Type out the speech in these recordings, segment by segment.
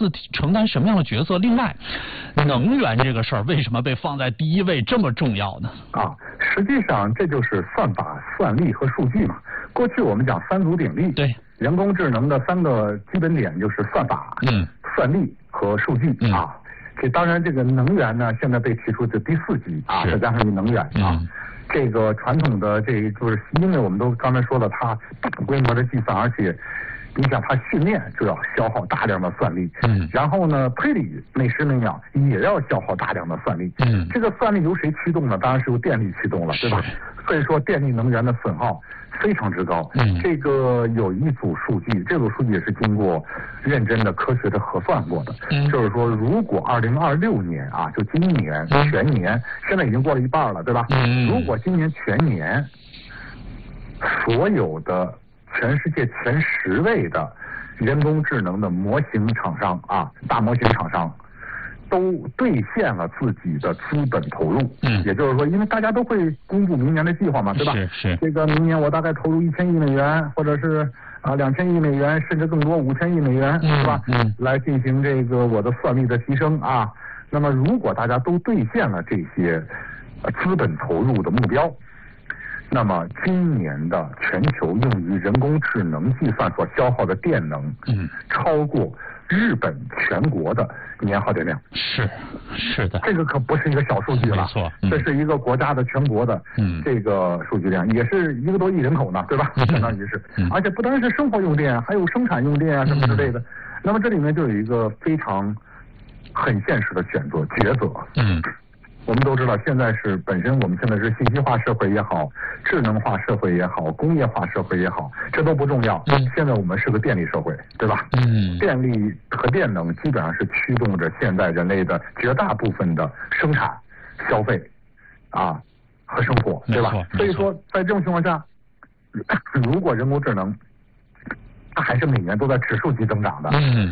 司承担什么样的角色？另外，能源这个事儿为什么被放在第一位这么重要呢？ 实际上这就是算法、算力和数据嘛。过去我们讲三足鼎立， 对， 人工智能的3个基本点就是算法、算力和数据啊。这当然，这个能源呢，现在被提出的第4级啊，再加上能源啊。这个传统的这就是因为我们都刚才说了，它大规模的计算，而且你想它训练就要消耗大量的算力，然后呢推理每时每秒也要消耗大量的算力，这个算力由谁驱动呢？当然是由电力驱动了，对吧？所以说电力能源的损耗非常之高。这个有一组数据，这组数据也是经过认真的科学的核算过的，就是说如果2026年啊，就今年全年，现在已经过了一半了，对吧？如果今年全年所有的全世界前10位的人工智能的模型厂商啊，大模型厂商都兑现了自己的资本投入，也就是说，因为大家都会公布明年的计划嘛，对吧？ 是。 这个明年我大概投入1000亿美元，或者是2000亿美元，甚至更多5000亿美元，是吧？来进行这个我的算力的提升啊。那么，如果大家都兑现了这些资本投入的目标，那么今年的全球用于人工智能计算所消耗的电能，超过日本全国的年耗电量。是的，这个可不是一个小数据了，没错，这是一个国家的全国的这个数据量，也是1个多亿人口呢，对吧？相当于是，而且不单是生活用电，还有生产用电啊什么之类的。那么这里面就有一个非常很现实的抉择。我们都知道，现在是本身我们现在是信息化社会也好，智能化社会也好，工业化社会也好，这都不重要。现在我们是个电力社会，对吧？电力和电能基本上是驱动着现在人类的绝大部分的生产、消费和生活，对吧？所以说，在这种情况下，如果人工智能它还是每年都在指数级增长的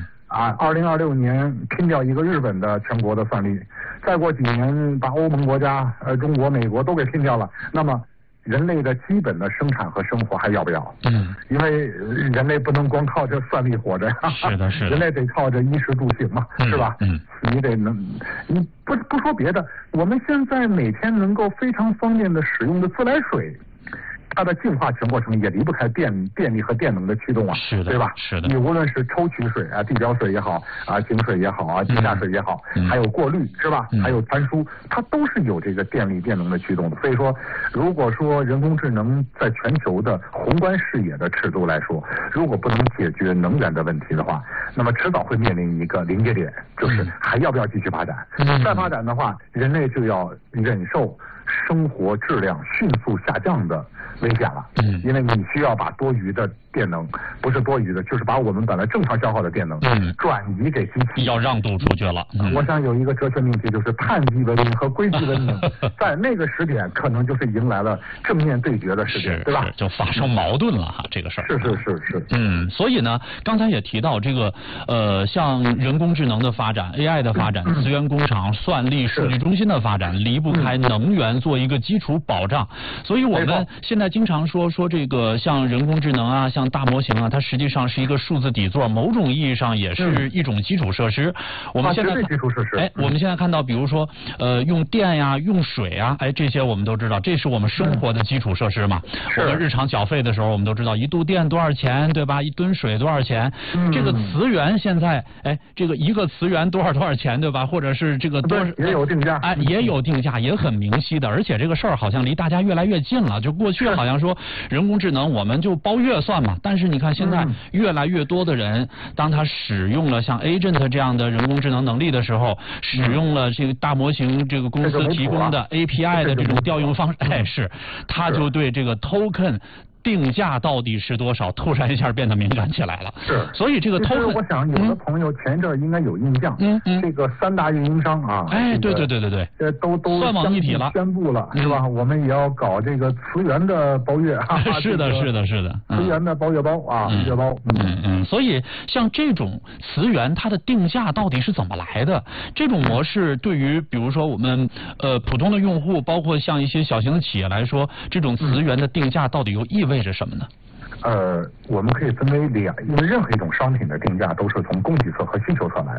，2026年拼掉一个日本的全国的算力，再过几年把欧盟国家、中国、美国都给拼掉了，那么人类的基本的生产和生活还要不要？因为人类不能光靠这算力活着，是的，人类得靠着衣食住行嘛，是吧？你得你不说别的，我们现在每天能够非常方便的使用的自来水，它的净化全过程也离不开电力和电能的驱动啊，对吧？是的。你无论是抽取水地表水也好井水也好地下水也好，还有过滤是吧？还有传输，它都是有这个电力电能的驱动的。所以说，如果说人工智能在全球的宏观视野的尺度来说，如果不能解决能源的问题的话，那么迟早会面临一个临界点，就是还要不要继续发展？再发展的话，人类就要忍受生活质量迅速下降的危险了，因为你需要把多余的电能，不是多余的，就是把我们本来正常消耗的电能，转移给机器， 要让渡出去了。 我想有一个哲学命题，就是碳基文明和硅基文明，在那个时点可能就是迎来了正面对决的时点，对吧？ 就发生矛盾了哈，这个事儿。 是。 所以呢，刚才也提到这个像人工智能的发展、AI 的发展、资源工厂、算力、数据中心的发展，离不开能源做一个基础保障。所以我们现在经常说这个像人工智能像大模型它实际上是一个数字底座，某种意义上也是一种基础设施。我们现在基础设施， 我们现在看到，比如说用电用水这些我们都知道，这是我们生活的基础设施嘛。我们日常缴费的时候，我们都知道1度电多少钱，对吧？1吨水多少钱？这个磁源现在这个一个磁源多少钱，对吧？或者是这个也有定价， 也有定价，也很明晰的。而且这个事儿好像离大家越来越近了。就过去好像说人工智能我们就包月算嘛，但是你看现在越来越多的人，当他使用了像 Agent 这样的人工智能能力的时候，使用了这个大模型这个公司提供的 API 的这种调用方式，他就对这个 token定价到底是多少，突然一下变得敏感起来了。所以这个token， 我想有的朋友前一阵应该有印象，这个3大运营商对， 都算网一体了， 宣布了是吧？我们也要搞这个磁源的包月是的， 磁源的包月包月包。 所以像这种磁源，它的定价到底是怎么来的？这种模式对于比如说我们普通的用户，包括像一些小型的企业来说，这种磁源的定价到底又意味着什么呢？ 我们可以分为因为任何一种商品的定价都是从供给侧和需求侧来的。